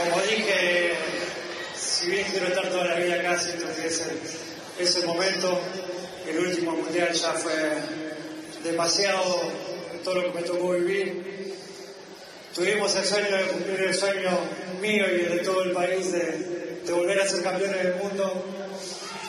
Como dije, si bien quiero estar toda la vida acá, siento que ese momento, el último mundial, ya fue demasiado todo lo que me tocó vivir. Tuvimos el sueño de cumplir el sueño mío y de todo el país de volver a ser campeones del mundo.